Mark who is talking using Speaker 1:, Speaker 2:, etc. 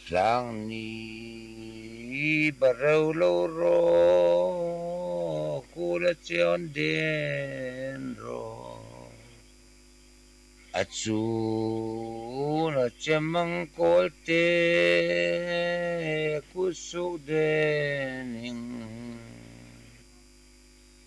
Speaker 1: lang ni barau lo ro kula chion den ro achu na chamang kolte kusu de